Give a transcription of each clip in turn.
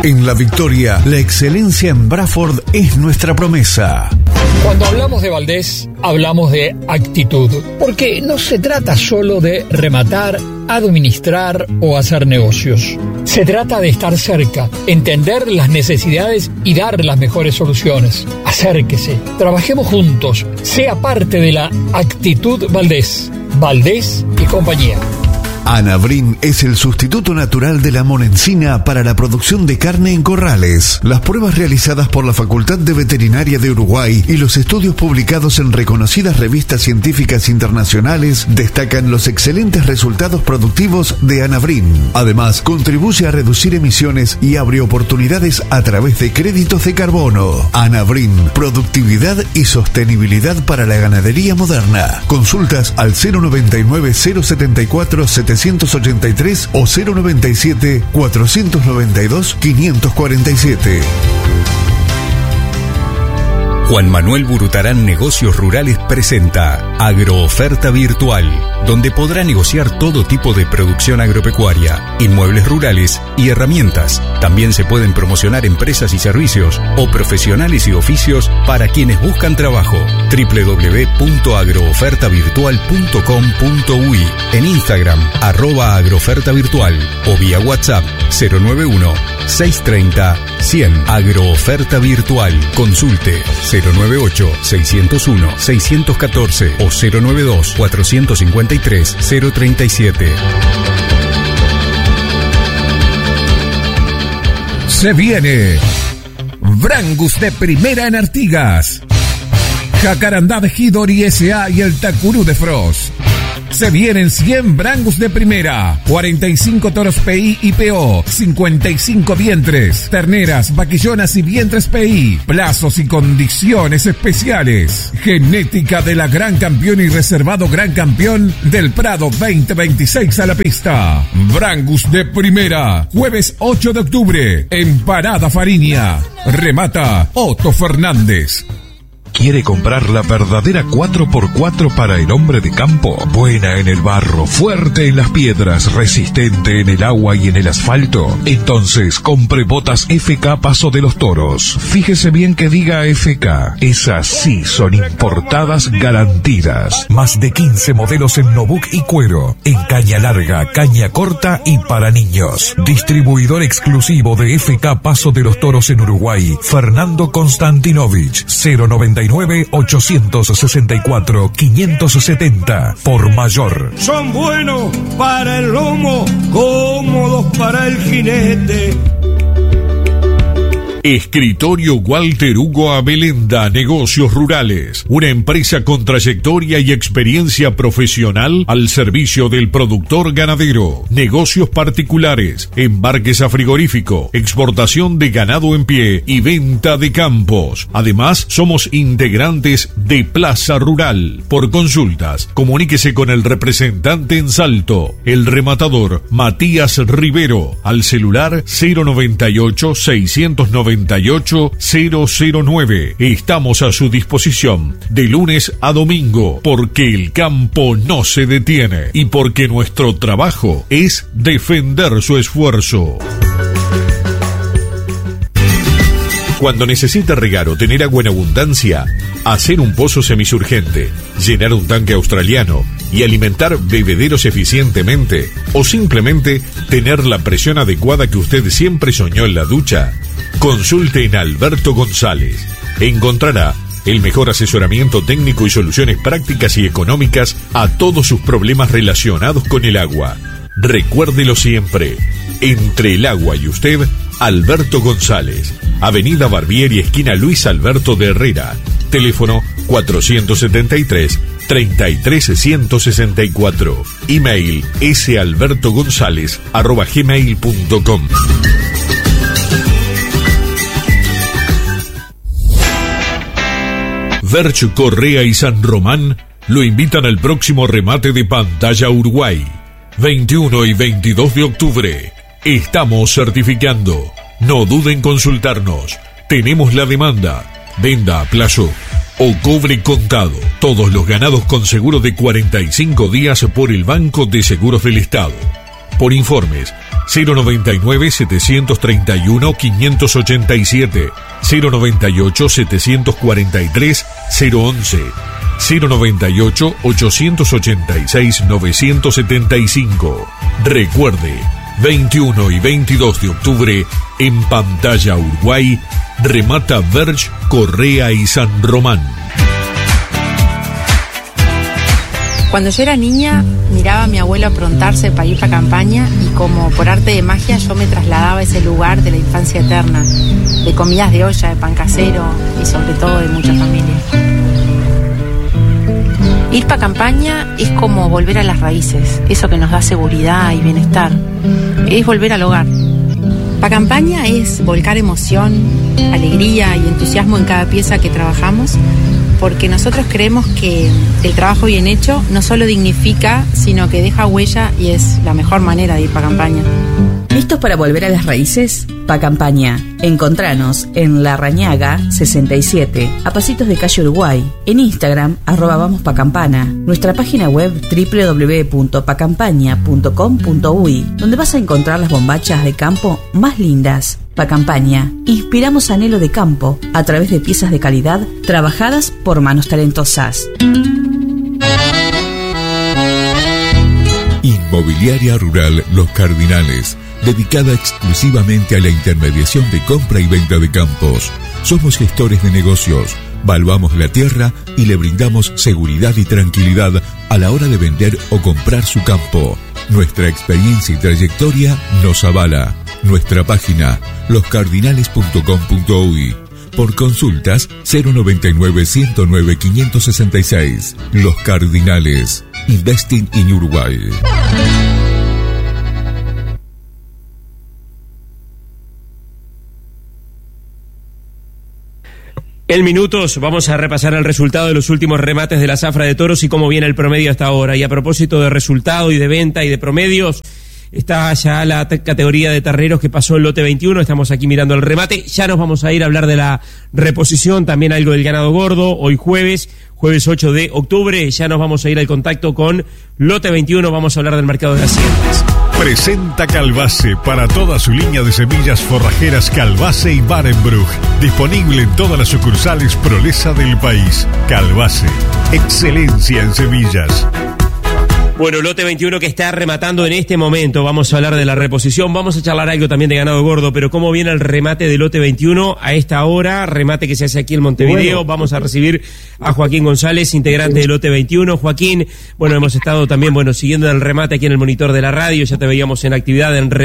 En La Victoria, la excelencia en Bradford es nuestra promesa. Cuando hablamos de Valdés, hablamos de actitud, porque no se trata solo de rematar, administrar o hacer negocios. Se trata de estar cerca, entender las necesidades y dar las mejores soluciones. Acérquese, trabajemos juntos, sea parte de la actitud Valdés. Valdés y compañía. Anabrin es el sustituto natural de la monencina para la producción de carne en corrales. Las pruebas realizadas por la Facultad de Veterinaria de Uruguay y los estudios publicados en reconocidas revistas científicas internacionales destacan los excelentes resultados productivos de Anabrin. Además, contribuye a reducir emisiones y abre oportunidades a través de créditos de carbono. Anabrin, productividad y sostenibilidad para la ganadería moderna. Consultas al 099-074-783 o 097-492-547. Juan Manuel Burutarán Negocios Rurales presenta Agrooferta Virtual, donde podrá negociar todo tipo de producción agropecuaria, inmuebles rurales y herramientas. También se pueden promocionar empresas y servicios o profesionales y oficios para quienes buscan trabajo. www.agroofertavirtual.com.uy, en Instagram @agroofertavirtual o vía WhatsApp 091-630-100. Agrooferta Virtual. Consulte 098-601-614 o 092-453-037. Se viene Brangus de primera en Artigas, Jacarandá de Hidori S.A. y el Tacurú de Frost. Se vienen 100 Brangus de primera, 45 toros PI y PO, 55 vientres, terneras, vaquillonas y vientres PI, plazos y condiciones especiales. Genética de la Gran Campeón y reservado Gran Campeón del Prado 2026 a la pista. Brangus de primera, jueves 8 de octubre, en Parada Fariña. Remata Otto Fernández. ¿Quiere comprar la verdadera 4x4 para el hombre de campo? Buena en el barro, fuerte en las piedras, resistente en el agua y en el asfalto. Entonces, compre botas FK Paso de los Toros. Fíjese bien que diga FK. Esas sí son importadas garantidas. Más de 15 modelos en Nobuk y cuero. En caña larga, caña corta y para niños. Distribuidor exclusivo de FK Paso de los Toros en Uruguay, Fernando Konstantinovich. 099-864-570 por mayor. Son buenos para el lomo, cómodos para el jinete. Escritorio Walter Hugo Abelenda, Negocios Rurales, una empresa con trayectoria y experiencia profesional al servicio del productor ganadero, negocios particulares, embarques a frigorífico, exportación de ganado en pie y venta de campos. Además, somos integrantes de Plaza Rural. Por consultas, comuníquese con el representante en Salto, el rematador Matías Rivero, al celular 098-698-009. Estamos a su disposición de lunes a domingo, porque el campo no se detiene y porque nuestro trabajo es defender su esfuerzo. Cuando necesita regar o tener agua en abundancia, hacer un pozo semisurgente, llenar un tanque australiano y alimentar bebederos eficientemente, o simplemente tener la presión adecuada que usted siempre soñó en la ducha, consulte en Alberto González. Encontrará el mejor asesoramiento técnico y soluciones prácticas y económicas a todos sus problemas relacionados con el agua. Recuérdelo siempre, entre el agua y usted, Alberto González, Avenida Barbieri, esquina Luis Alberto de Herrera, teléfono 473-33164, email salbertogonzalez@gmail.com. Verch Correa y San Román lo invitan al próximo remate de Pantalla Uruguay, 21 y 22 de octubre. Estamos certificando. No duden en consultarnos. Tenemos la demanda. Venda a plazo o cobre contado. Todos los ganados con seguro de 45 días por el Banco de Seguros del Estado. Por informes, 099-731-587, 098-743-011, 098-886-975. Recuerde, 21 y 22 de octubre, en Pantalla Uruguay, remata Verge, Correa y San Román. Cuando yo era niña, miraba a mi abuelo aprontarse para ir para campaña y como por arte de magia yo me trasladaba a ese lugar de la infancia eterna, de comidas de olla, de pan casero y sobre todo de mucha familia. Ir para campaña es como volver a las raíces, eso que nos da seguridad y bienestar. Es volver al hogar. Pa' campaña es volcar emoción, alegría y entusiasmo en cada pieza que trabajamos, porque nosotros creemos que el trabajo bien hecho no solo dignifica, sino que deja huella y es la mejor manera de ir pa' campaña. ¿Listos para volver a las raíces? Pa' campaña. Encontranos en La Rañaga 67, a pasitos de calle Uruguay. En Instagram, @vamospacampana. Nuestra página web www.pacampaña.com.uy, donde vas a encontrar las bombachas de campo más lindas. Pa' campaña. Inspiramos anhelo de campo a través de piezas de calidad trabajadas por manos talentosas. Inmobiliaria Rural Los Cardinales, dedicada exclusivamente a la intermediación de compra y venta de campos. Somos gestores de negocios, valuamos la tierra y le brindamos seguridad y tranquilidad a la hora de vender o comprar su campo. Nuestra experiencia y trayectoria nos avala. Nuestra página, loscardinales.com.uy. Por consultas, 099-109-566. Los Cardinales. Investing in Uruguay. En minutos vamos a repasar el resultado de los últimos remates de la zafra de toros y cómo viene el promedio hasta ahora. Y a propósito de resultado y de venta y de promedios, está ya la categoría de terneros que pasó el lote 21, estamos aquí mirando el remate, ya nos vamos a ir a hablar de la reposición, también algo del ganado gordo, hoy jueves 8 de octubre, ya nos vamos a ir al contacto con lote 21, vamos a hablar del mercado de haciendas. Presenta Calbase para toda su línea de semillas forrajeras Calbase y Barenbruch, disponible en todas las sucursales Prolesa del país. Calbase, excelencia en semillas. Bueno, lote 21 que está rematando en este momento, vamos a hablar de la reposición, vamos a charlar algo también de ganado gordo, pero cómo viene el remate de lote 21 a esta hora, remate que se hace aquí en Montevideo, bueno. Vamos a recibir a Joaquín González, integrante de lote 21. Joaquín, bueno, hemos estado también, siguiendo el remate aquí en el monitor de la radio, ya te veíamos en actividad, en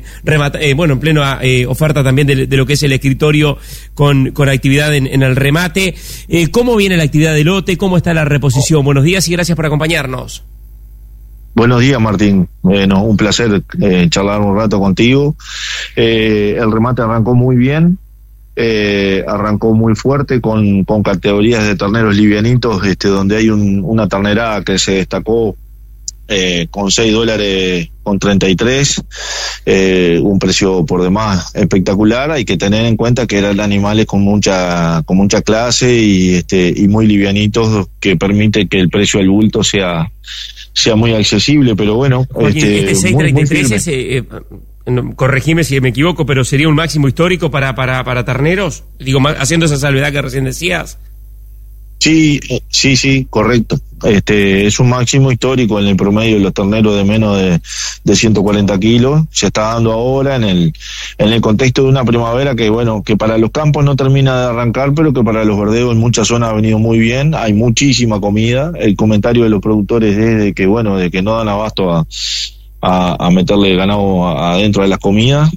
plena oferta también de lo que es el escritorio con actividad en el remate. ¿Cómo viene la actividad de lote? ¿Cómo está la reposición? Buenos días y gracias por acompañarnos. Buenos días, Martín. Un placer charlar un rato contigo. El remate arrancó muy bien, arrancó muy fuerte con categorías de terneros livianitos, donde hay una ternera que se destacó con $6 con 33, un precio por demás espectacular. Hay que tener en cuenta que eran animales con mucha clase y muy livianitos, que permite que el precio del bulto sea muy accesible, pero bueno. Joaquín, este 633 corregime si me equivoco, pero sería un máximo histórico para terneros, digo, haciendo esa salvedad que recién decías. Sí, correcto. Es un máximo histórico en el promedio de los terneros de menos de 140 kilos. Se está dando ahora en el contexto de una primavera que para los campos no termina de arrancar, pero que para los verdeos en muchas zonas ha venido muy bien. Hay muchísima comida. El comentario de los productores es de que no dan abasto a meterle ganado adentro de las comidas.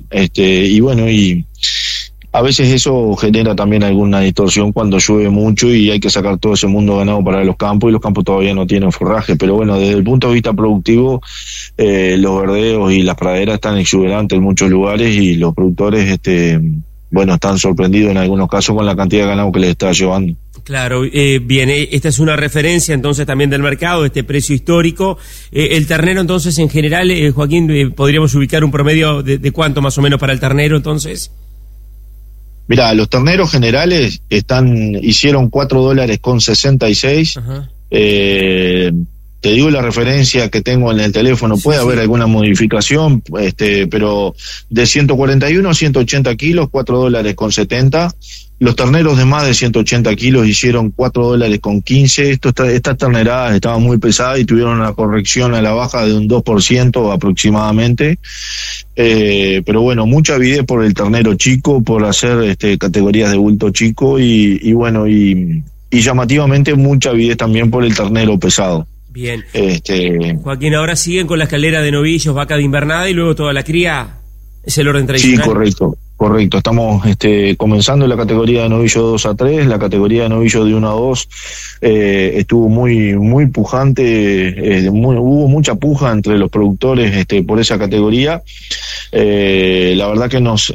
Y a veces eso genera también alguna distorsión cuando llueve mucho y hay que sacar todo ese mundo ganado para los campos, y los campos todavía no tienen forraje. Pero desde el punto de vista productivo, los verdeos y las praderas están exuberantes en muchos lugares, y los productores están sorprendidos en algunos casos con la cantidad de ganado que les está llevando. Claro, bien, esta es una referencia entonces también del mercado, este precio histórico. El ternero entonces en general, Joaquín, ¿podríamos ubicar un promedio de cuánto más o menos para el ternero entonces? Mirá, los terneros generales hicieron $4 con 66. te digo la referencia que tengo en el teléfono, puede haber alguna modificación, pero de 141 a 180 kilos, $4.70. Los terneros de más de 180 kilos hicieron $4.15. Estas terneradas estaban muy pesadas y tuvieron una corrección a la baja de un 2% aproximadamente. Pero bueno, mucha avidez por el ternero chico, por hacer categorías de bulto chico y bueno, y llamativamente mucha avidez también por el ternero pesado. Bien. Joaquín, ahora siguen con la escalera de novillos, vaca de invernada y luego toda la cría. ¿Es el orden tradicional? Sí, correcto. Estamos comenzando la categoría de novillo 2 a 3, la categoría de novillo de 1 a 2 estuvo muy pujante, hubo mucha puja entre los productores por esa categoría. La verdad que nos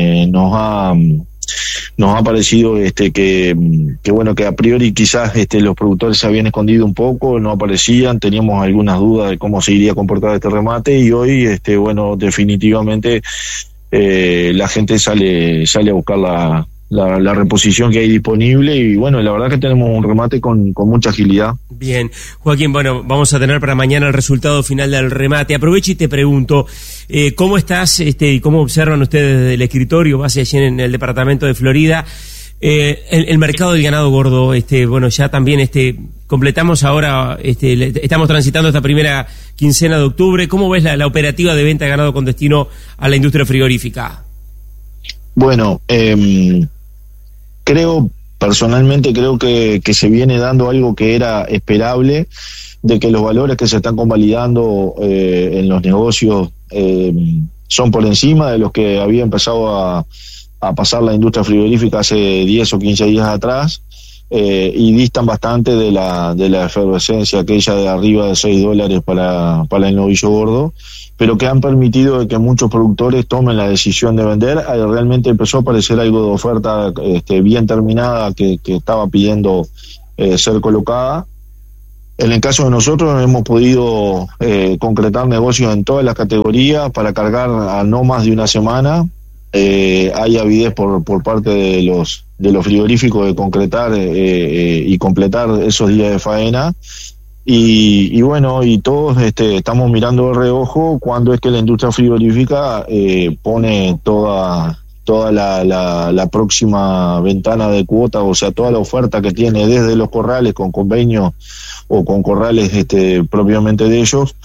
ha parecido que bueno, que a priori quizás los productores se habían escondido un poco, no aparecían, teníamos algunas dudas de cómo se iría a comportar este remate y hoy bueno, definitivamente la gente sale a buscar la reposición que hay disponible y bueno, la verdad que tenemos un remate con mucha agilidad. Bien, Joaquín, bueno, vamos a tener para mañana el resultado final del remate. Aprovecho y te pregunto, ¿cómo estás y cómo observan ustedes desde el escritorio, base allí en el departamento de Florida, el mercado del ganado gordo? Bueno, ya también completamos ahora, estamos transitando esta primera quincena de octubre. ¿Cómo ves la operativa de venta de ganado con destino a la industria frigorífica? Bueno, personalmente creo que se viene dando algo que era esperable, de que los valores que se están convalidando en los negocios son por encima de los que había empezado a pasar la industria frigorífica hace 10 o 15 días atrás, y distan bastante de la efervescencia aquella de arriba de $6 para el novillo gordo, pero que han permitido que muchos productores tomen la decisión de vender. Realmente empezó a aparecer algo de oferta bien terminada que estaba pidiendo ser colocada. En el caso de nosotros hemos podido concretar negocios en todas las categorías para cargar a no más de una semana. Hay avidez por parte de los frigoríficos de concretar y completar esos días de faena. Y bueno, y todos estamos mirando de reojo cuando es que la industria frigorífica pone toda la próxima ventana de cuota, o sea, toda la oferta que tiene desde los corrales con convenios o con corrales propiamente de ellos,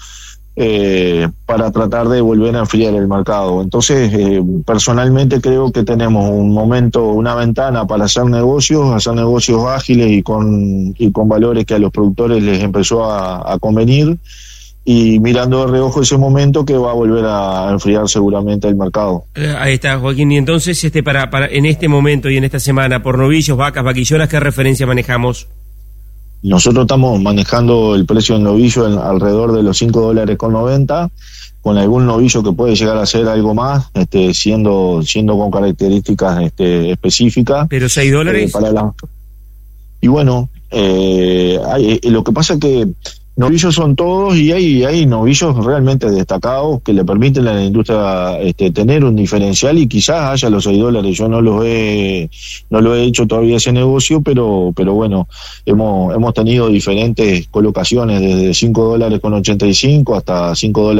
para tratar de volver a enfriar el mercado. Entonces, personalmente creo que tenemos un momento, una ventana para hacer negocios ágiles y con valores que a los productores les empezó a convenir, y mirando de reojo ese momento que va a volver a enfriar seguramente el mercado. Ahí está, Joaquín. Y entonces, para en este momento y en esta semana, por novillos, vacas, vaquillonas, ¿qué referencia manejamos? Nosotros estamos manejando el precio del novillo alrededor de los $5.90, con algún novillo que puede llegar a ser algo más, siendo con características específicas. ¿Pero $6? Y bueno, lo que pasa es que novillos son todos y hay novillos realmente destacados que le permiten a la industria tener un diferencial, y quizás haya los $6. Yo no lo he hecho todavía ese negocio, pero bueno, hemos tenido diferentes colocaciones desde $5.85 hasta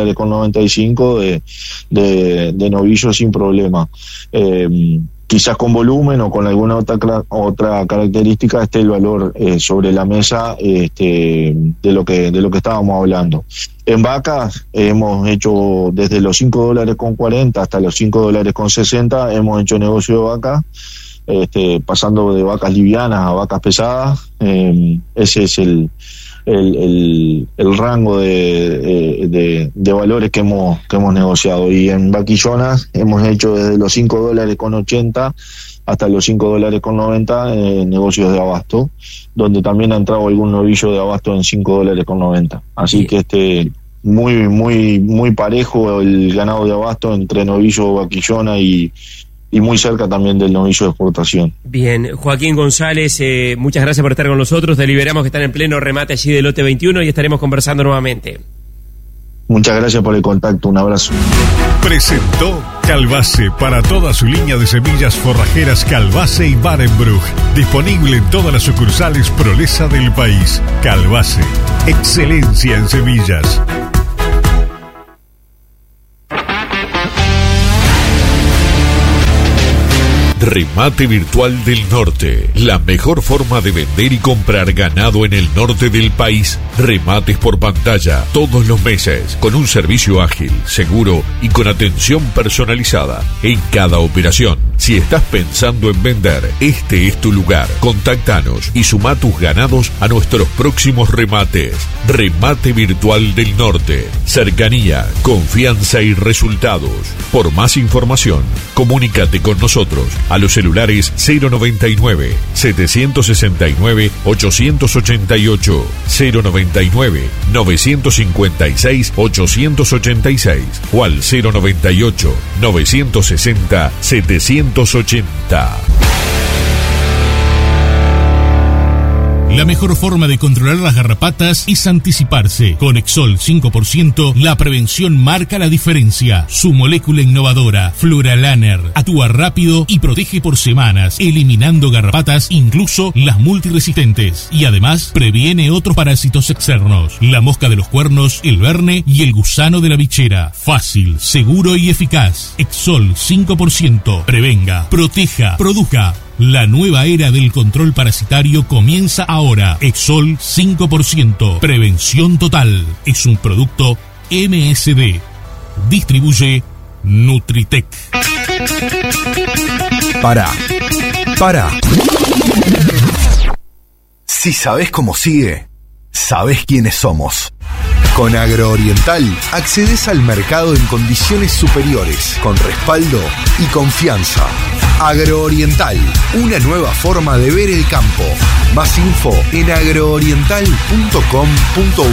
$5.95 de novillos sin problema. Quizás con volumen o con alguna otra característica esté el valor sobre la mesa de lo que estábamos hablando. En vacas hemos hecho desde los $5.40 hasta los $5.60, hemos hecho negocio de vacas, pasando de vacas livianas a vacas pesadas. Ese es el rango de valores que hemos negociado. Y en vaquillonas hemos hecho desde los $5.80 hasta los $5.90 negocios de abasto, donde también ha entrado algún novillo de abasto en $5.90. Así que muy parejo el ganado de abasto entre novillo, vaquillona y muy cerca también del novillo de exportación. Bien, Joaquín González, muchas gracias por estar con nosotros. Deliberamos que están en pleno remate allí del lote 21 y estaremos conversando nuevamente. Muchas gracias por el contacto, un abrazo. Presentó Calbase para toda su línea de semillas forrajeras Calbase y Barenbruch. Disponible en todas las sucursales Prolesa del país. Calbase, excelencia en semillas. Remate Virtual del Norte, la mejor forma de vender y comprar ganado en el norte del país. Remates por pantalla todos los meses, con un servicio ágil, seguro y con atención personalizada en cada operación. Si estás pensando en vender, este es tu lugar. Contáctanos y suma tus ganados a nuestros próximos remates. Remate Virtual del Norte, cercanía, confianza y resultados. Por más información, comunícate con nosotros a los celulares 099 769 888, 099 956 886 o al 098 960 780. La mejor forma de controlar las garrapatas es anticiparse. Con Exol 5%, la prevención marca la diferencia. Su molécula innovadora, Fluralaner, actúa rápido y protege por semanas, eliminando garrapatas, incluso las multiresistentes. Y además, previene otros parásitos externos. La mosca de los cuernos, el verne y el gusano de la bichera. Fácil, seguro y eficaz. Exol 5%. Prevenga, proteja, produzca. La nueva era del control parasitario comienza ahora. Exol 5%. Prevención total. Es un producto MSD. Distribuye Nutritec. Pará. Si sabés cómo sigue, sabés quiénes somos. Con Agrooriental accedes al mercado en condiciones superiores, con respaldo y confianza. Agrooriental, una nueva forma de ver el campo. Más info en agrooriental.com.uy.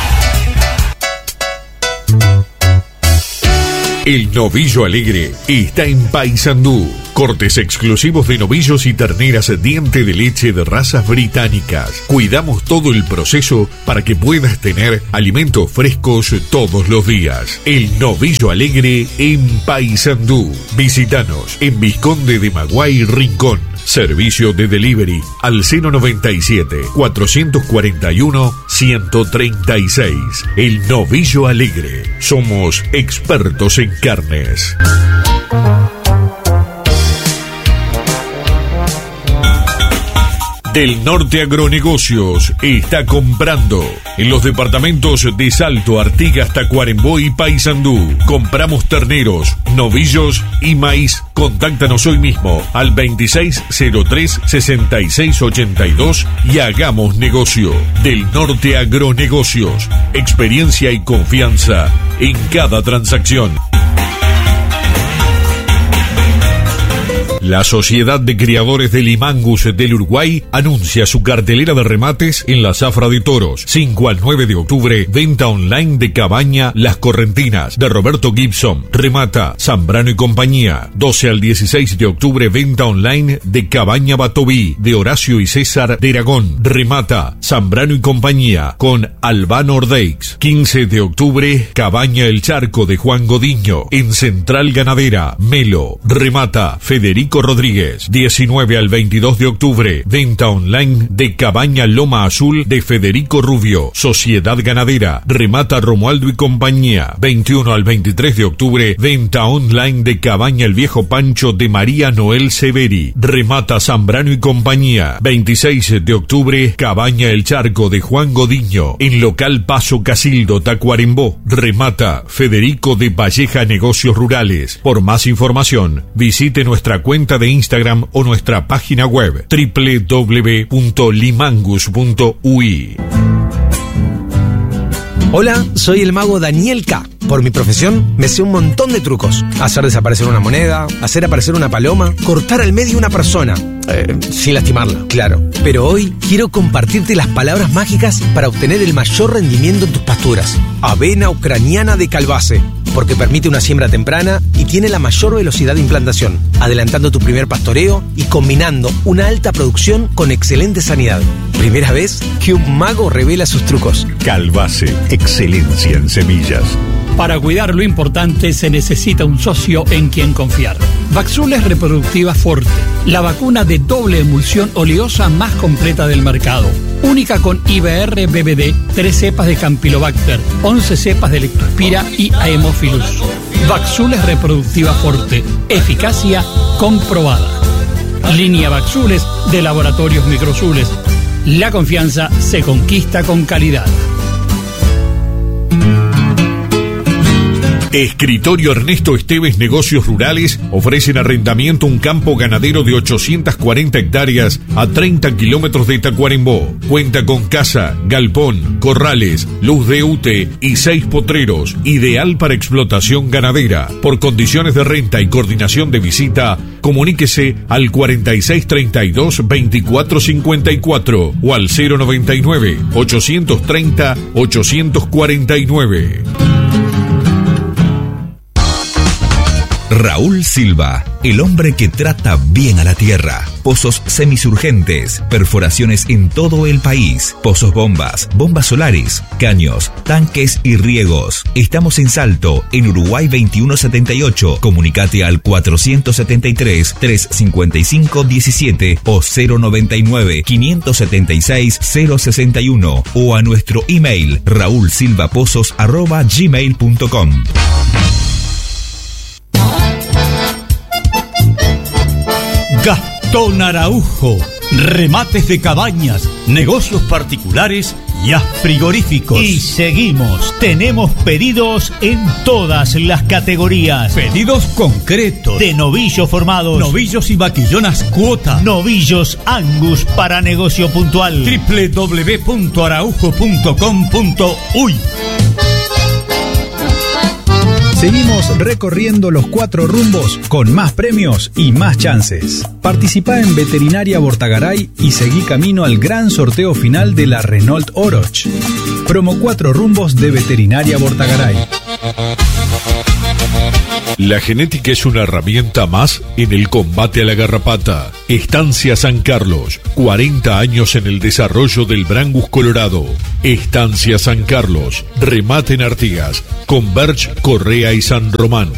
El Novillo Alegre está en Paysandú. Cortes exclusivos de novillos y terneras diente de leche de razas británicas. Cuidamos todo el proceso para que puedas tener alimentos frescos todos los días. El Novillo Alegre en Paysandú. Visítanos en Vizconde de Maguay, Rincón. Servicio de delivery al 097 441 136. El Novillo Alegre. Somos expertos en carnes. Del Norte Agronegocios está comprando en los departamentos de Salto, Artigas, Tacuarembó y Paysandú. Compramos terneros, novillos y maíz. Contáctanos hoy mismo al 2603-6682 y hagamos negocio. Del Norte Agronegocios, experiencia y confianza en cada transacción. La Sociedad de Criadores de Limangus del Uruguay anuncia su cartelera de remates en la Zafra de Toros. 5 al 9 de octubre, venta online de Cabaña Las Correntinas, de Roberto Gibson. Remata Zambrano y compañía. 12 al 16 de octubre, venta online de Cabaña Batoví, de Horacio y César de Aragón. Remata Zambrano y compañía, con Albano Ordeix. 15 de octubre, Cabaña El Charco, de Juan Godiño, en Central Ganadera, Melo. Remata Federico Rodríguez. 19 al 22 de octubre, venta online de Cabaña Loma Azul, de Federico Rubio, Sociedad Ganadera. Remata Romualdo y compañía. 21 al 23 de octubre, venta online de Cabaña El Viejo Pancho, de María Noel Severi. Remata Zambrano y compañía. 26 de octubre, Cabaña El Charco, de Juan Godiño, en local Paso Casildo, Tacuarembó. Remata Federico de Valleja Negocios Rurales. Por más información, visite nuestra cuenta de Instagram o nuestra página web www.limangus.ui. Hola, soy el mago Daniel K. Por mi profesión, me sé un montón de trucos. Hacer desaparecer una moneda, hacer aparecer una paloma, cortar al medio una persona. Sin lastimarla, claro. Pero hoy quiero compartirte las palabras mágicas para obtener el mayor rendimiento en tus pasturas. Avena ucraniana de Calbase, porque permite una siembra temprana y tiene la mayor velocidad de implantación, adelantando tu primer pastoreo y combinando una alta producción con excelente sanidad. Primera vez que un mago revela sus trucos. Calbase, excelencia en semillas. Para cuidar lo importante se necesita un socio en quien confiar. Vaxules Reproductiva Forte, la vacuna de doble emulsión oleosa más completa del mercado. Única con IBR-BBD, 3 cepas de Campylobacter, 11 cepas de Leptospira y Haemophilus. Vaxules Reproductiva Forte, eficacia comprobada. Línea Vaxules de Laboratorios Microzules. La confianza se conquista con calidad. Escritorio Ernesto Esteves Negocios Rurales ofrecen arrendamiento un campo ganadero de 840 hectáreas a 30 kilómetros de Tacuarembó. Cuenta con casa, galpón, corrales, luz de UTE y 6 potreros. Ideal para explotación ganadera. Por condiciones de renta y coordinación de visita, comuníquese al 4632-2454 o al 099-830-849. Raúl Silva, el hombre que trata bien a la tierra. Pozos semisurgentes, perforaciones en todo el país, pozos bombas, bombas solares, caños, tanques y riegos. Estamos en Salto, en Uruguay 2178. Comunicate al 473-355-17 o 099-576-061 o a nuestro email raulsilvapozos@gmail.com. Gastón Araujo, remates de cabañas, negocios particulares y frigoríficos. Y seguimos, tenemos pedidos en todas las categorías. Pedidos concretos de novillos formados, novillos y vaquillonas cuota, novillos Angus para negocio puntual. www.araujo.com.uy. Seguimos recorriendo los 4 rumbos con más premios y más chances. Participá en Veterinaria Bortagaray y seguí camino al gran sorteo final de la Renault Oroch. Promo 4 rumbos de Veterinaria Bortagaray. La genética es una herramienta más en el combate a la garrapata. Estancia San Carlos, 40 años en el desarrollo del Brangus colorado. Estancia San Carlos, remate en Artigas, Converge, Correa y San Román.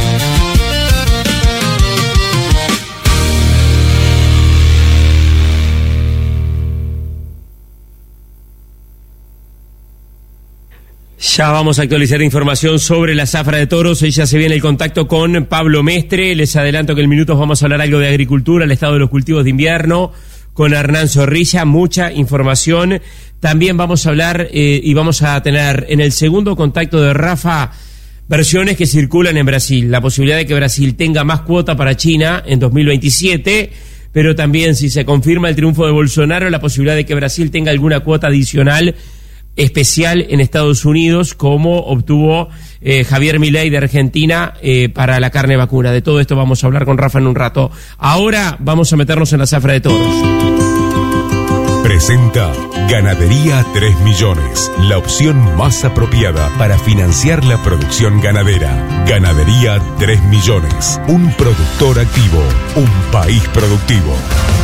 Ya vamos a actualizar información sobre la zafra de toros. Hoy ya se viene el contacto con Pablo Mestre. Les adelanto que en minutos vamos a hablar algo de agricultura, el estado de los cultivos de invierno, con Hernán Zorrilla, mucha información. También vamos a hablar y vamos a tener en el segundo contacto de Rafa versiones que circulan en Brasil. La posibilidad de que Brasil tenga más cuota para China en 2027, pero también si se confirma el triunfo de Bolsonaro, la posibilidad de que Brasil tenga alguna cuota adicional especial en Estados Unidos, como obtuvo Javier Milei de Argentina para la carne vacuna. De todo esto vamos a hablar con Rafa en un rato. Ahora vamos a meternos en la zafra de toros. Presenta Ganadería 3 Millones, la opción más apropiada para financiar la producción ganadera. Ganadería 3 Millones, un productor activo, un país productivo.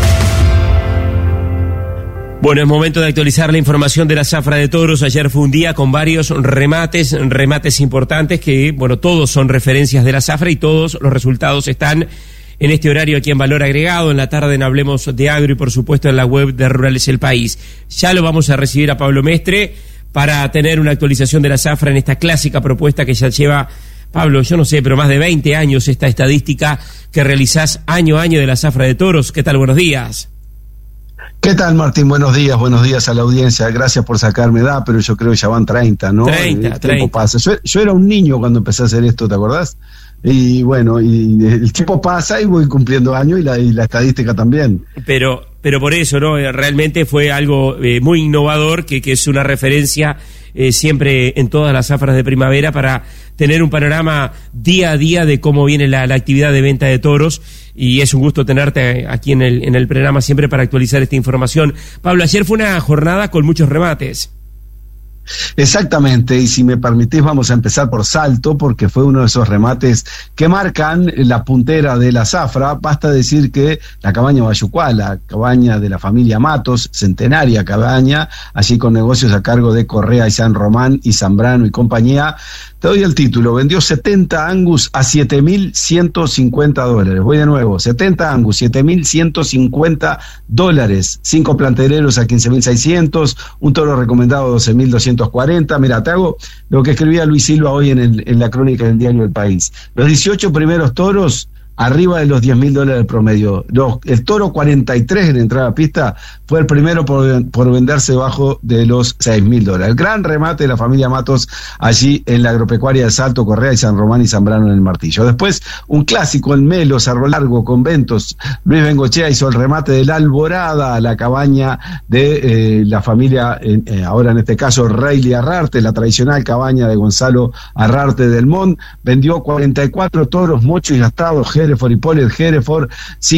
Bueno, es momento de actualizar la información de la zafra de toros. Ayer fue un día con varios remates importantes que, bueno, todos son referencias de la zafra y todos los resultados están en este horario aquí en Valor Agregado. En la tarde en Hablemos de Agro y, por supuesto, en la web de Rurales El País. Ya lo vamos a recibir a Pablo Mestre para tener una actualización de la zafra en esta clásica propuesta que ya lleva, Pablo, yo no sé, pero más de 20 años esta estadística que realizás año a año de la zafra de toros. ¿Qué tal? Buenos días. ¿Qué tal, Martín? Buenos días a la audiencia. Gracias por sacarme edad, pero yo creo que ya van 30, ¿no? 30. El tiempo pasa. Yo era un niño cuando empecé a hacer esto, ¿te acordás? Y bueno, y el tiempo pasa y voy cumpliendo años y la estadística también. Pero por eso, ¿no? Realmente fue algo muy innovador, que es una referencia siempre en todas las zafras de primavera para tener un panorama día a día de cómo viene la actividad de venta de toros, y es un gusto tenerte aquí en el programa siempre para actualizar esta información. Pablo, ayer fue una jornada con muchos remates. Exactamente, y si me permitís vamos a empezar por Salto, porque fue uno de esos remates que marcan la puntera de la zafra. Basta decir que la cabaña Bayucuá, la cabaña de la familia Matos, centenaria cabaña, allí con negocios a cargo de Correa y San Román y Zambrano y compañía, te doy el título, vendió 70 Angus a $7.150. Voy de nuevo, 70 Angus, $7.150, 5 plantereros a 15.600, un toro recomendado a 12.240. Mira, te hago lo que escribía Luis Silva hoy en la crónica del diario El País. Los 18 primeros toros arriba de los $10.000 promedio. El toro 43 en entrada a pista fue el primero por venderse bajo de los $6.000. El gran remate de la familia Matos allí en la agropecuaria de Salto, Correa y San Román y Zambrano en el Martillo. Después, un clásico en Melo, Cerro Largo, Conventos. Luis Bengochea hizo el remate de la Alborada, la cabaña de la familia, ahora en este caso Reilly Arrarte, la tradicional cabaña de Gonzalo Arrarte del Mont. Vendió 44 toros, mochos y gastados, Hereford y Poller Hereford,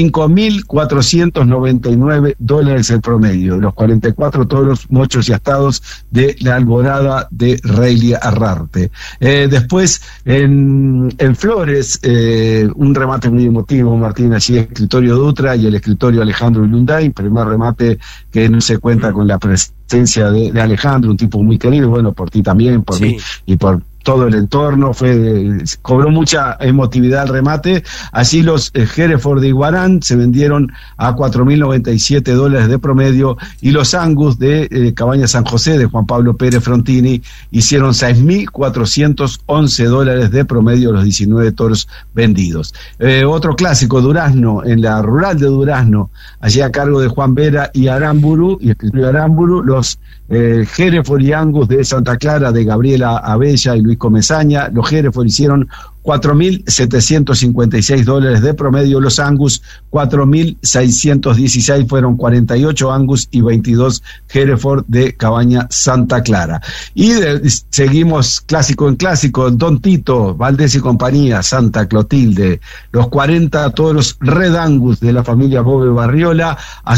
$5.499 el promedio. Los 44 toros, mochos y astados de la Alborada de Reilly Arrarte. Después, en Flores, un remate muy emotivo, Martín, allí escritorio Dutra y el escritorio Alejandro Lunday, primer remate que no se cuenta con la presencia de Alejandro, un tipo muy querido, bueno, por ti también, por mí y por todo el entorno. Cobró mucha emotividad el remate. Así los Hereford de Iguarán se vendieron a $4.097 de promedio, y los Angus de Cabaña San José de Juan Pablo Pérez Frontini hicieron $6.411 de promedio los 19 toros vendidos. Otro clásico, Durazno, en la rural de Durazno, allí a cargo de Juan Vera y Aramburu, y escritorio Aramburu, los Hereford y Angus de Santa Clara de Gabriela Abella y Luis Comesaña. Los Hereford hicieron $4.756 de promedio, los Angus $4.616, fueron 48 Angus y 22 Hereford de Cabaña Santa Clara. Y seguimos clásico en clásico, Don Tito, Valdés y compañía, Santa Clotilde, los 40 toros Red Angus de la familia Bove Barriola a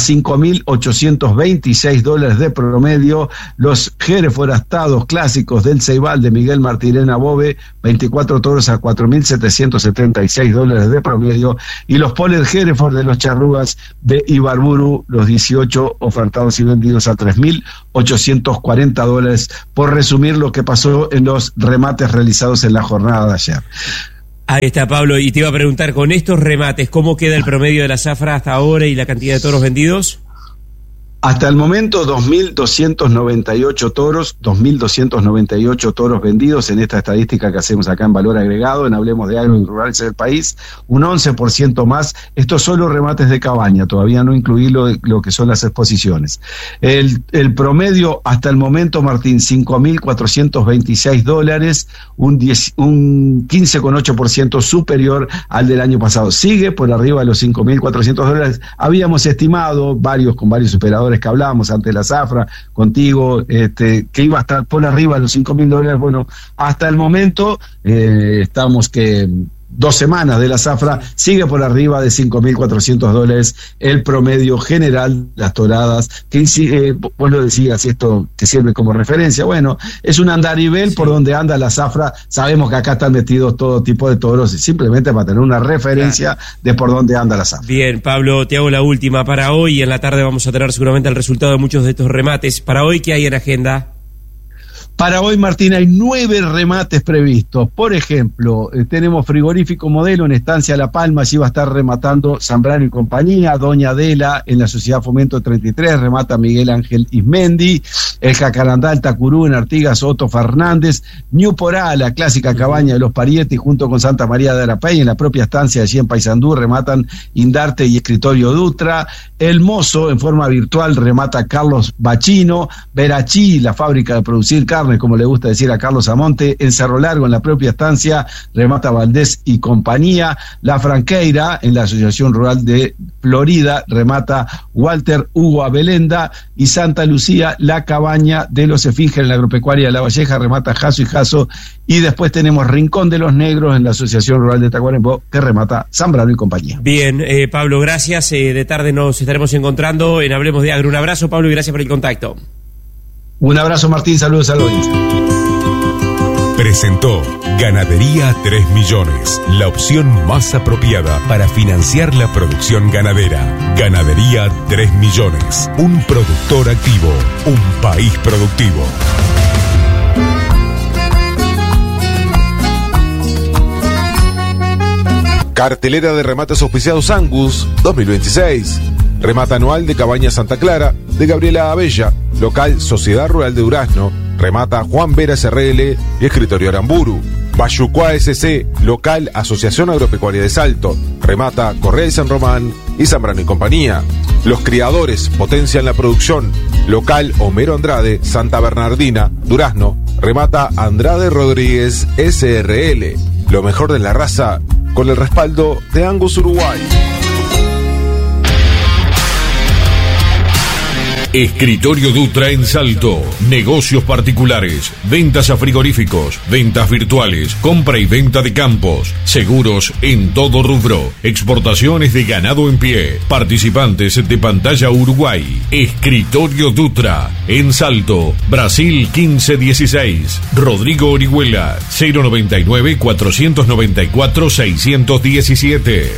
$5.826 de promedio, los Hereford astados clásicos del Ceibal de Miguel Martirena Bove, 24 toros a $4.776 de promedio, y los Poller Hereford de los Charrugas de Ibarburu, los 18 ofertados y vendidos a $3.840, por resumir lo que pasó en los remates realizados en la jornada de ayer. Ahí está, Pablo, y te iba a preguntar, con estos remates, ¿cómo queda el promedio de la zafra hasta ahora y la cantidad de toros vendidos? Hasta el momento, 2.298 toros vendidos en esta estadística que hacemos acá en Valor Agregado, en Hablemos de Agro y Rurales del País, un 11% más. Estos solo remates de cabaña, todavía no incluí lo que son las exposiciones. El promedio hasta el momento, Martín, $5.426, un 15,8% superior al del año pasado. Sigue por arriba de los $5.400. Habíamos estimado con varios operadores que hablábamos ante la zafra, contigo, que iba a estar por arriba de los $5.000. Bueno, hasta el momento estamos que 2 semanas de la zafra, sigue por arriba de $5.400 el promedio general, las toradas, que vos lo decías, esto te sirve como referencia. Bueno, es un andarivel por donde anda la zafra. Sabemos que acá están metidos todo tipo de toros, simplemente para tener una referencia de por dónde anda la zafra. Bien, Pablo, te hago la última para hoy, y en la tarde vamos a tener seguramente el resultado de muchos de estos remates. Para hoy, ¿qué hay en agenda? Para hoy, Martín, hay 9 remates previstos. Por ejemplo, tenemos Frigorífico Modelo en Estancia La Palma, allí va a estar rematando Zambrano y compañía. Doña Adela en la Sociedad Fomento 33, remata Miguel Ángel Ismendi. El Jacarandá, el Tacurú en Artigas, Otto Fernández. Ñu Porá, la clásica cabaña de los Parietti, junto con Santa María de Arapey, en la propia estancia allí en Paysandú, rematan Indarte y Escritorio Dutra. El Mozo, en forma virtual, remata Carlos Bachino. Verachí, la fábrica de producir carne viernes, como le gusta decir a Carlos Amonte. En Cerro Largo, en la propia estancia, remata Valdés y compañía. La Franqueira, en la Asociación Rural de Florida, remata Walter Hugo Abelenda. Y Santa Lucía, la Cabaña de los Esfinges, en la Agropecuaria de La Valleja, remata Jaso y Jaso. Y después tenemos Rincón de los Negros, en la Asociación Rural de Tacuarembó, que remata Zambrano y compañía. Bien, Pablo, gracias. De tarde nos estaremos encontrando en Hablemos de Agro. Un abrazo, Pablo, y gracias por el contacto. Un abrazo, Martín. Saludos a los Presentó Ganadería 3 Millones, la opción más apropiada para financiar la producción ganadera. Ganadería 3 Millones, un productor activo, un país productivo. Cartelera de remates auspiciados Angus 2026. Remata anual de Cabaña Santa Clara de Gabriela Abella. Local Sociedad Rural de Durazno. Remata Juan Vera SRL y Escritorio Aramburu. Bayucuá SC. Local Asociación Agropecuaria de Salto. Remata Correa y San Román y Zambrano y compañía. Los criadores potencian la producción. Local Homero Andrade, Santa Bernardina, Durazno. Remata Andrade Rodríguez SRL. Lo mejor de la raza con el respaldo de Angus Uruguay. Escritorio Dutra en Salto. Negocios particulares, ventas a frigoríficos, ventas virtuales, compra y venta de campos, seguros en todo rubro, exportaciones de ganado en pie, participantes de Pantalla Uruguay. Escritorio Dutra en Salto, Brasil 1516. Rodrigo Orihuela, 099 494 617.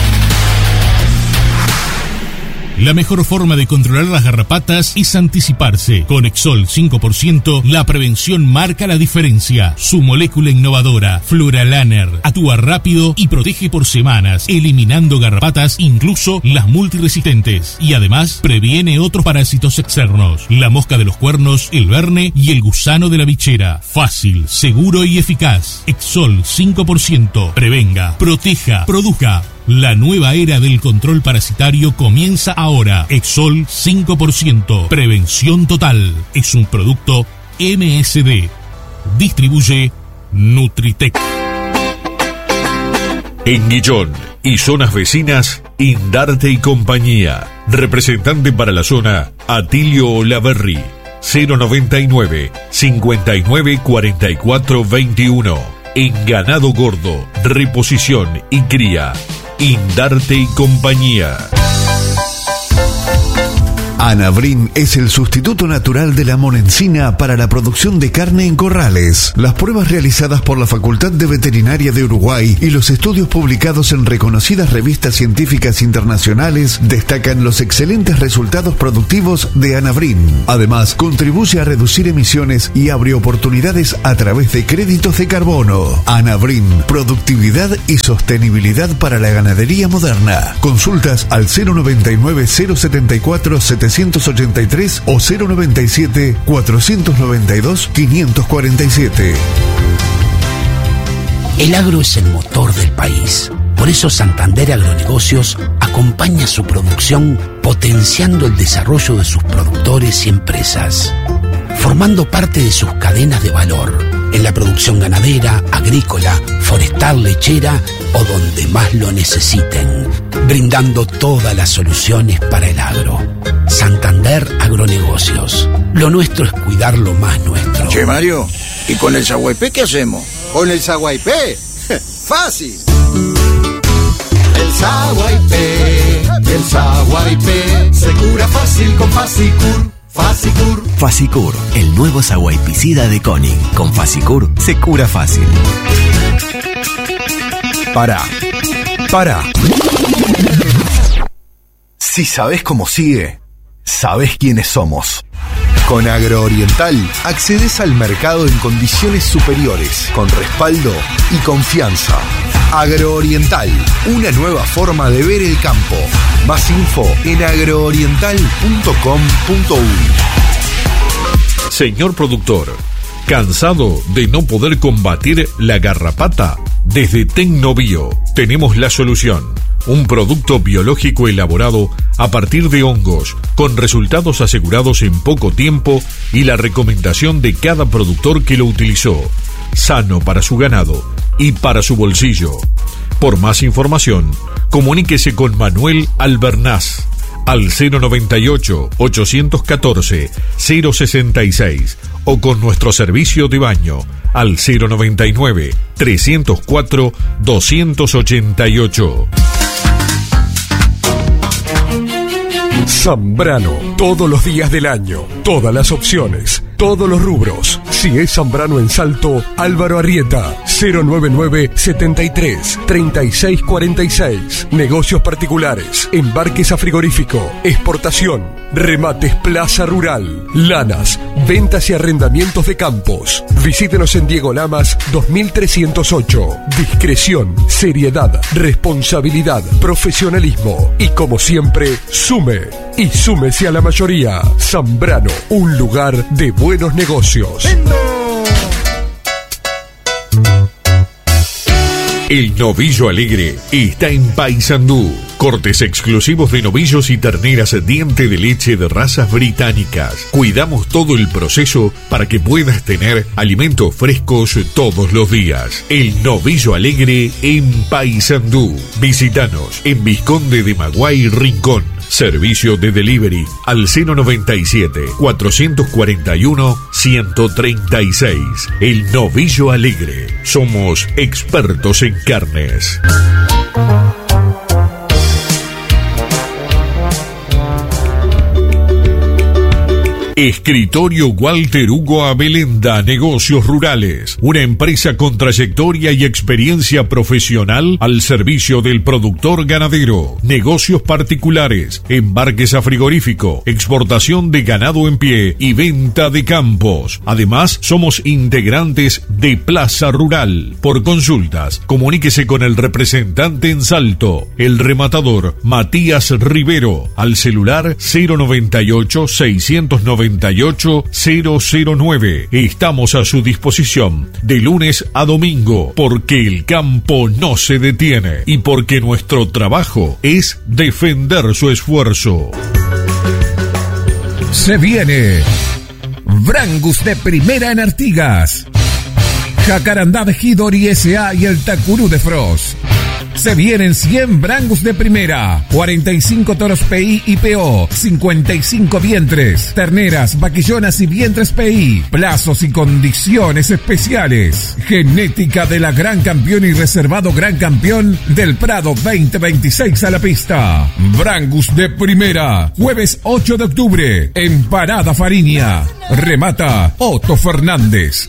La mejor forma de controlar las garrapatas es anticiparse. Con Exol 5%, la prevención marca la diferencia. Su molécula innovadora, Fluralaner, actúa rápido y protege por semanas, eliminando garrapatas, incluso las multiresistentes. Y además, previene otros parásitos externos. La mosca de los cuernos, el verne y el gusano de la bichera. Fácil, seguro y eficaz. Exol 5%. Prevenga, proteja, produzca. La nueva era del control parasitario comienza ahora. Exol 5%. Prevención total. Es un producto MSD. Distribuye Nutritec. En Guillón y zonas vecinas, Indarte y compañía. Representante para la zona, Atilio Olaverri. 099 59 44 21. En ganado gordo, reposición y cría. Indarte y compañía. Anabrin es el sustituto natural de la monencina para la producción de carne en corrales. Las pruebas realizadas por la Facultad de Veterinaria de Uruguay y los estudios publicados en reconocidas revistas científicas internacionales destacan los excelentes resultados productivos de Anabrin. Además, contribuye a reducir emisiones y abre oportunidades a través de créditos de carbono. Anabrin, productividad y sostenibilidad para la ganadería moderna. Consultas al 099 074 783 o 097 492 547. El agro es el motor del país. Por eso Santander Agronegocios acompaña su producción potenciando el desarrollo de sus productores y empresas, formando parte de sus cadenas de valor en la producción ganadera, agrícola, forestal, lechera o donde más lo necesiten, brindando todas las soluciones para el agro. Santander Agronegocios. Lo nuestro es cuidar lo más nuestro. Che, Mario, ¿y con el Saguaypé qué hacemos? ¿Con el Saguaypé? ¡Fácil! El Saguaypé se cura fácil con Fasicur. Fasicur. Fasicur, el nuevo saguaypicida de Koenig. Con Fasicur se cura fácil. Pará. Si sabés cómo sigue, sabés quiénes somos. Con Agrooriental accedes al mercado en condiciones superiores, con respaldo y confianza. Agrooriental, una nueva forma de ver el campo. Más info en agrooriental.com.uy. Señor productor, ¿cansado de no poder combatir la garrapata? Desde Tecnobio tenemos la solución. un producto biológico elaborado a partir de hongos, con resultados asegurados en poco tiempo y la recomendación de cada productor que lo utilizó. Sano para su ganado y para su bolsillo. Por más información, comuníquese con Manuel Albernaz al 098-814-066 o con nuestro servicio de baño al 099-304-288. Zambrano, todos los días del año, todas las opciones, todos los rubros. Si es Zambrano en Salto, Álvaro Arrieta, 099-73-3646. Negocios particulares, embarques a frigorífico, exportación, remates Plaza Rural, lanas, ventas y arrendamientos de campos. Visítenos en Diego Lamas 2308. Discreción, seriedad, responsabilidad, profesionalismo y como siempre, sume y súmese a la mayoría. Zambrano, un lugar de buenos negocios. El Novillo Alegre está en Paysandú. Cortes exclusivos de novillos y terneras diente de leche de razas británicas. Cuidamos todo el proceso para que puedas tener alimentos frescos todos los días. El Novillo Alegre en Paysandú. Visítanos en Vizconde de Maguay, Rincón. Servicio de delivery al 097-441-136. El Novillo Alegre. Somos expertos en carnes. Escritorio Walter Hugo Abelenda, Negocios Rurales, una empresa con trayectoria y experiencia profesional al servicio del productor ganadero, negocios particulares, embarques a frigorífico, exportación de ganado en pie y venta de campos. Además, somos integrantes de Plaza Rural. Por consultas, comuníquese con el representante en Salto, el rematador Matías Rivero, al celular 098-698-009. Estamos a su disposición de lunes a domingo, porque el campo no se detiene y porque nuestro trabajo es defender su esfuerzo. Se viene Brangus de primera en Artigas, Jacarandá de Hidori S.A. y el Tacurú de Frost. Se vienen 100 Brangus de primera, 45 toros PI y PO, 55 vientres, terneras, vaquillonas y vientres PI, plazos y condiciones especiales. Genética de la Gran Campeón y reservado Gran Campeón del Prado 2026 a la pista. Brangus de primera, jueves 8 de octubre, en Parada Fariña. Remata Otto Fernández.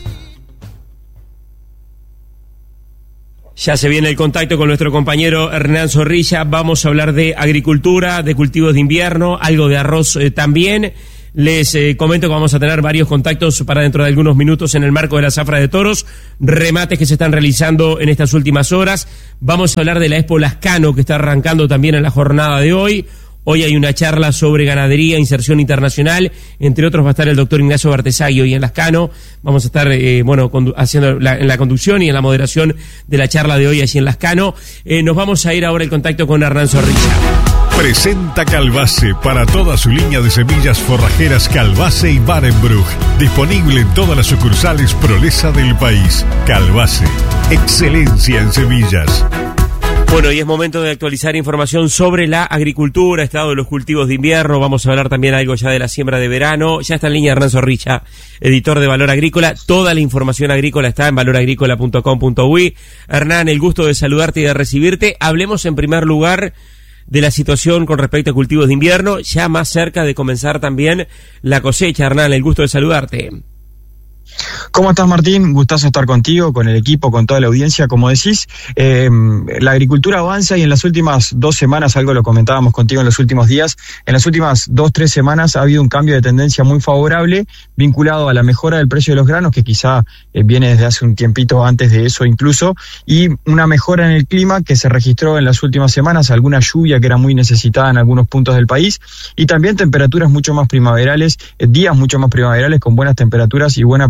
Ya se viene el contacto con nuestro compañero Hernán Zorrilla. Vamos a hablar de agricultura, de cultivos de invierno, algo de arroz también. Les comento que vamos a tener varios contactos para dentro de algunos minutos en el marco de la zafra de toros, remates que se están realizando en estas últimas horas. Vamos a hablar de la Expo Lascano, que está arrancando también en la jornada de hoy. Hoy hay una charla sobre ganadería, inserción internacional, entre otros va a estar el doctor Ignacio Bartesagui hoy en Lascano. Vamos a estar, haciendo en la conducción y en la moderación de la charla de hoy allí en Lascano. Nos vamos a ir ahora en contacto con Hernán Zorrilla. Presenta Calbase para toda su línea de semillas forrajeras Calbase y Barenbruch. Disponible en todas las sucursales Prolesa del país. Calbase, excelencia en semillas. Bueno, y es momento de actualizar información sobre la agricultura, estado de los cultivos de invierno. Vamos a hablar también algo ya de la siembra de verano. Ya está en línea Hernán Zorrilla, editor de Valor Agrícola. Toda la información agrícola está en valoragricola.com.uy. Hernán, el gusto de saludarte y de recibirte. Hablemos en primer lugar de la situación con respecto a cultivos de invierno, ya más cerca de comenzar también la cosecha. Hernán, el gusto de saludarte. ¿Cómo estás, Martín? Gustazo estar contigo, con el equipo, con toda la audiencia, como decís. La agricultura avanza y en las últimas 2 semanas, algo lo comentábamos contigo en los últimos días, en las últimas 2-3 semanas ha habido un cambio de tendencia muy favorable vinculado a la mejora del precio de los granos, que quizá viene desde hace un tiempito antes de eso incluso, y una mejora en el clima que se registró en las últimas semanas, alguna lluvia que era muy necesitada en algunos puntos del país, y también temperaturas mucho más primaverales, días mucho más primaverales con buenas temperaturas y buena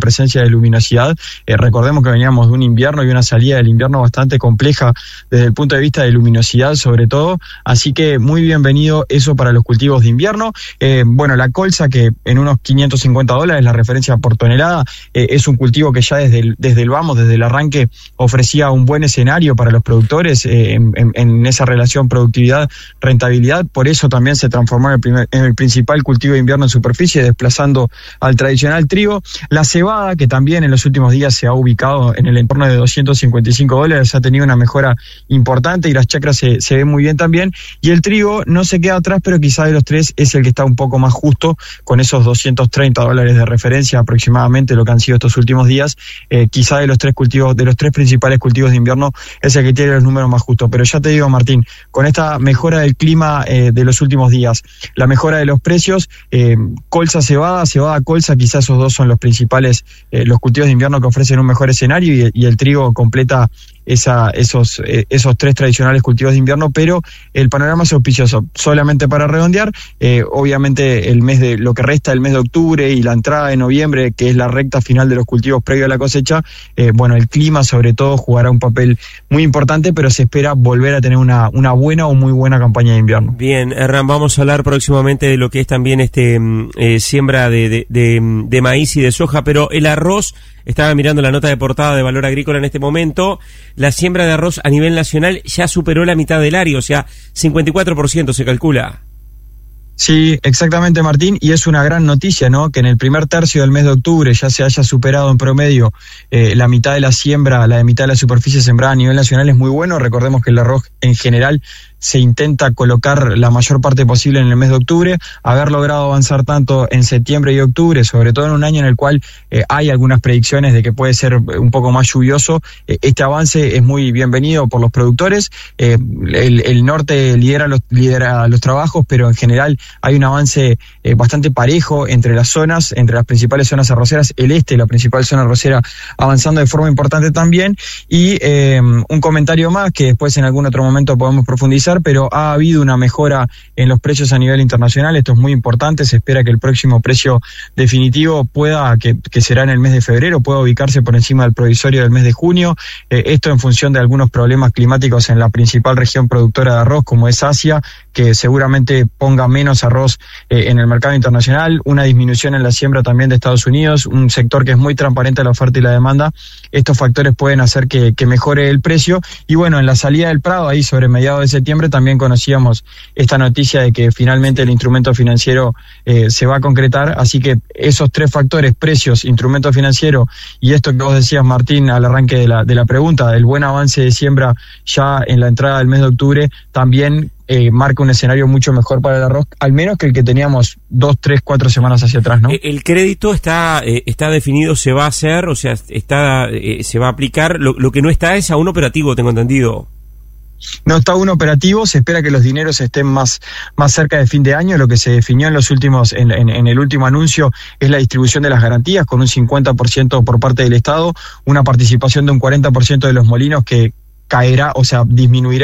presencia de luminosidad. Recordemos que veníamos de un invierno y una salida del invierno bastante compleja desde el punto de vista de luminosidad sobre todo, así que muy bienvenido eso para los cultivos de invierno. Bueno, la colza, que en unos $550, la referencia por tonelada, es un cultivo que ya desde el arranque ofrecía un buen escenario para los productores en esa relación productividad-rentabilidad, por eso también se transformó en el principal cultivo de invierno en superficie, desplazando al tradicional trigo. La cebada, que también en los últimos días se ha ubicado en el entorno de $255, ha tenido una mejora importante y las chacras se ven muy bien también, y el trigo no se queda atrás, pero quizá de los tres es el que está un poco más justo, con esos $230 de referencia aproximadamente, lo que han sido estos últimos días. Quizá de los tres principales cultivos de invierno es el que tiene los números más justos, pero ya te digo, Martín, con esta mejora del clima de los últimos días, la mejora de los precios, colza, cebada, colza, quizás esos dos son los principales, los cultivos de invierno que ofrecen un mejor escenario, y el trigo completa esos tres tradicionales cultivos de invierno, pero el panorama es auspicioso. Solamente para redondear, obviamente lo que resta del mes de octubre y la entrada de noviembre, que es la recta final de los cultivos previo a la cosecha, bueno, el clima sobre todo jugará un papel muy importante, pero se espera volver a tener una buena o muy buena campaña de invierno. Bien, Hernán, vamos a hablar próximamente de lo que es también siembra de maíz y de soja, pero el arroz, estaba mirando la nota de portada de Valor Agrícola en este momento, la siembra de arroz a nivel nacional ya superó la mitad del área, o sea, 54% se calcula. Sí, exactamente, Martín, y es una gran noticia, ¿no? Que en el primer tercio del mes de octubre ya se haya superado en promedio la mitad de la siembra, la mitad de la superficie sembrada a nivel nacional es muy bueno. Recordemos que el arroz en general se intenta colocar la mayor parte posible en el mes de octubre. Haber logrado avanzar tanto en septiembre y octubre, sobre todo en un año en el cual hay algunas predicciones de que puede ser un poco más lluvioso, este avance es muy bienvenido por los productores. El norte lidera los trabajos, pero en general hay un avance bastante parejo entre las principales zonas arroceras, el este, la principal zona arrocera, avanzando de forma importante también. Y un comentario más que después en algún otro momento podemos profundizar, pero ha habido una mejora en los precios a nivel internacional, esto es muy importante. Se espera que el próximo precio definitivo que será en el mes de febrero, pueda ubicarse por encima del provisorio del mes de junio, esto en función de algunos problemas climáticos en la principal región productora de arroz, como es Asia, que seguramente ponga menos arroz en el mercado internacional, una disminución en la siembra también de Estados Unidos, un sector que es muy transparente a la oferta y la demanda. Estos factores pueden hacer que mejore el precio. Y bueno, en la salida del Prado, ahí sobre mediados de septiembre, también conocíamos esta noticia de que finalmente el instrumento financiero se va a concretar, así que esos tres factores, precios, instrumento financiero y esto que vos decías, Martín, al arranque de la pregunta, el buen avance de siembra ya en la entrada del mes de octubre, también marca un escenario mucho mejor para el arroz, al menos que el que teníamos 2, 3, 4 semanas hacia atrás, ¿no? El crédito está definido, se va a hacer, o sea, se va a aplicar, lo que no está es aún operativo, tengo entendido. No está aún operativo, se espera que los dineros estén más cerca de fin de año. Lo que se definió en el último anuncio es la distribución de las garantías, con un 50% por parte del Estado, una participación de un 40% de los molinos que caerá, o sea, disminuirá